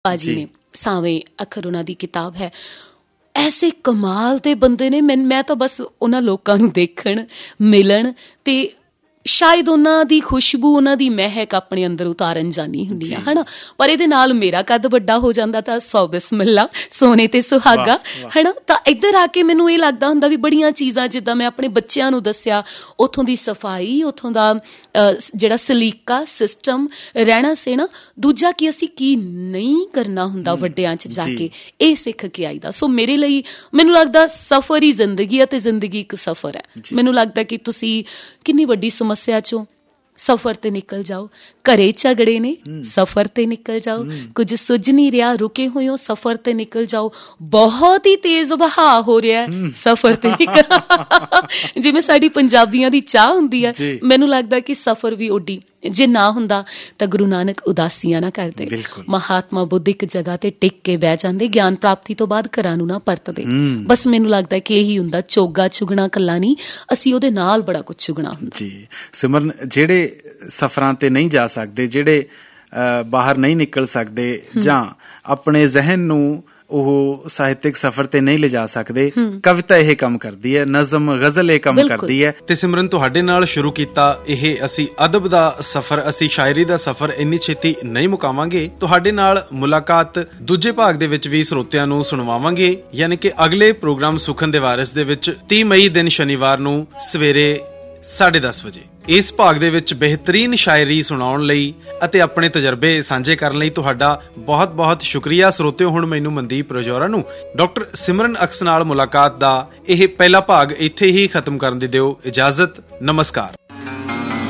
ਬਾਜੀ ਨੇ, ਸਾਵੇਂ ਅੱਖਰ ਉਹਨਾਂ ਦੀ ਕਿਤਾਬ ਹੈ। ਐਸੇ ਕਮਾਲ ਦੇ ਬੰਦੇ ਨੇ। ਮੈਂ ਤਾਂ ਬਸ ਉਹਨਾਂ ਲੋਕਾਂ ਨੂੰ ਦੇਖਣ, ਮਿਲਣ ਤੇ ਸ਼ਾਇਦ ਉਹਨਾਂ ਦੀ ਖੁਸ਼ਬੂ, ਉਹਨਾਂ ਦੀ ਮਹਿਕ ਆਪਣੇ ਅੰਦਰ ਉਤਾਰਨ ਜਾਣੀ ਹੁੰਦੀ ਆ, ਹੈ ਨਾ। ਪਰ ਇਹਦੇ ਨਾਲ ਮੇਰਾ ਕੱਦ ਵੱਡਾ ਹੋ ਜਾਂਦਾ ਤਾਂ ਸੌ ਬਿਸਮਿਲ੍ਲਾ, ਸੋਨੇ ਤੇ ਸੁਹਾਗਾ, ਹੈ ਨਾ। ਤਾਂ ਇੱਧਰ ਆ ਕੇ ਮੈਨੂੰ ਇਹ ਲੱਗਦਾ ਹੁੰਦਾ ਵੀ ਬੜੀਆਂ ਚੀਜ਼ਾਂ ਜਿੱਦਾਂ ਮੈਂ ਆਪਣੇ ਬੱਚਿਆਂ ਨੂੰ ਦੱਸਿਆ, ਉੱਥੋਂ ਦੀ ਸਫਾਈ, ਉੱਥੋਂ ਦਾ ਜਿਹੜਾ ਸਲੀਕਾ ਸਿਸਟਮ, ਰਹਿਣਾ ਸਹਿਣਾ, ਦੂਜਾ ਕਿ ਅਸੀਂ ਕੀ ਨਹੀਂ ਕਰਨਾ ਹੁੰਦਾ ਵੱਡਿਆਂ 'ਚ ਜਾ ਕੇ, ਇਹ ਸਿੱਖ ਕੇ ਆਈਦਾ। ਸੋ ਮੇਰੇ ਲਈ ਮੈਨੂੰ ਲੱਗਦਾ ਸਫ਼ਰ ਹੀ ਜ਼ਿੰਦਗੀ ਆ, ਤੇ ਜ਼ਿੰਦਗੀ ਇੱਕ ਸਫ਼ਰ ਹੈ। ਮੈਨੂੰ ਲੱਗਦਾ ਕਿ ਤੁਸੀਂ ਕਿੰਨੀ ਵੱਡੀ ਸਮੱਸਿਆ ਚੋਂ ਸਫ਼ਰ ਤੇ ਨਿਕਲ ਜਾਓ। ਘਰੇ ਝਗੜੇ ਨੇ, ਸਫ਼ਰ ਤੇ ਨਿਕਲ ਜਾਓ। ਕੁਝ ਸੁੱਝ ਨਹੀਂ ਰਿਹਾ, ਰੁਕੇ ਹੋਏ ਹੋ, ਸਫ਼ਰ ਤੇ ਨਿਕਲ ਜਾਓ। ਬਹੁਤ ਹੀ ਤੇਜ਼ ਵਹਾਅ ਹੋ ਰਿਹਾ, ਸਫ਼ਰ ਤੇ ਨਿਕਲ ਜਿਵੇਂ ਸਾਡੀ ਪੰਜਾਬੀਆਂ ਦੀ ਚਾਹ ਹੁੰਦੀ ਹੈ, ਮੈਨੂੰ ਲੱਗਦਾ ਕਿ ਸਫ਼ਰ ਵੀ ਓਡੀ ਜੇ ਨਾ ਹੁੰਦਾ ਤਾਂ ਗੁਰੂ ਨਾਨਕ ਉਦਾਸੀਆਂ ਨਾ ਕਰਦੇ। ਮਹਾਤਮਾ ਬੁੱਧ ਇੱਕ ਜਗ੍ਹਾ ਤੇ ਟਿਕ ਕੇ ਬਹਿ ਜਾਂਦੇ, ਗਿਆਨ ਪ੍ਰਾਪਤੀ ਤੋਂ ਬਾਅਦ ਘਰਾਂ ਨੂੰ ਨਾ ਪਰਤਦੇ। ਬਸ ਮੈਨੂੰ ਲੱਗਦਾ ਕਿ ਇਹੀ ਹੁੰਦਾ, ਚੋਗਾ ਚੁਗਣਾ ਕੱਲਾ ਨਹੀਂ, ਅਸੀਂ ਉਹਦੇ ਨਾਲ ਬੜਾ ਕੁਝ ਚੁਗਣਾ ਹੁੰਦਾ। ਜੀ ਸਿਮਰਨ, ਜਿਹੜੇ ਸਫ਼ਰਾਂ ਤੇ ਨਹੀਂ ਜਾ ਸਕਦੇ, ਜਿਹੜੇ ਬਾਹਰ ਨਹੀਂ ਨਿਕਲ ਸਕਦੇ, ਜਾਂ ਆਪਣੇ ਜ਼ਹਿਨ ਨੂੰ ਉਹ ਸਾਹਿਤਕ ਸਫ਼ਰ ਤੇ ਨਹੀਂ ਲਿਜਾ ਸਕਦੇ, ਕਵਿਤਾ ਇਹ ਕੰਮ ਕਰਦੀ ਹੈ, ਨਜ਼ਮ ਗਜ਼ਲ ਇਹ ਕੰਮ ਕਰਦੀ ਹੈ। ਤੇ ਸਿਮਰਨ, ਤੁਹਾਡੇ ਨਾਲ ਸ਼ੁਰੂ ਕੀਤਾ ਇਹ ਅਸੀਂ ਅਦਬ ਦਾ ਸਫ਼ਰ, ਅਸੀਂ ਸ਼ਾਇਰੀ ਦਾ ਸਫ਼ਰ ਇੰਨੀ ਛੇਤੀ ਨਹੀਂ ਮੁਕਾਵਾਂਗੇ। ਤੁਹਾਡੇ ਨਾਲ ਮੁਲਾਕਾਤ ਦੂਜੇ ਭਾਗ ਦੇ ਵਿੱਚ ਵੀ ਸਰੋਤਿਆਂ ਨੂੰ ਸੁਣਵਾਵਾਂਗੇ, ਯਾਨੀ ਕਿ ਅਗਲੇ ਪ੍ਰੋਗਰਾਮ ਸੁਖਨ ਦੇ ਵਾਰਿਸ ਦੇ ਵਿੱਚ 30 ਮਈ ਦਿਨ ਸ਼ਨੀਵਾਰ ਨੂੰ ਸਵੇਰੇ 10:30 ਵਜੇ। ਇਸ ਭਾਗ ਦੇ ਵਿੱਚ ਬਿਹਤਰੀਨ ਸ਼ਾਇਰੀ ਸੁਣਾਉਣ ਲਈ ਅਤੇ ਆਪਣੇ ਤਜਰਬੇ ਸਾਂਝੇ ਕਰਨ ਲਈ ਤੁਹਾਡਾ ਬਹੁਤ ਬਹੁਤ ਸ਼ੁਕਰੀਆ। ਸਰੋਤਿਓ, ਹੁਣ ਮੈਨੂੰ ਮਨਦੀਪ ਰਜੌਰਾ ਨੂੰ ਡਾਕਟਰ ਸਿਮਰਨ ਅਕਸ ਨਾਲ ਮੁਲਾਕਾਤ ਦਾ ਇਹ ਪਹਿਲਾ ਭਾਗ ਇੱਥੇ ਹੀ ਖਤਮ ਕਰਨ ਦੀ ਦਿਓ ਇਜਾਜ਼ਤ। ਨਮਸਕਾਰ।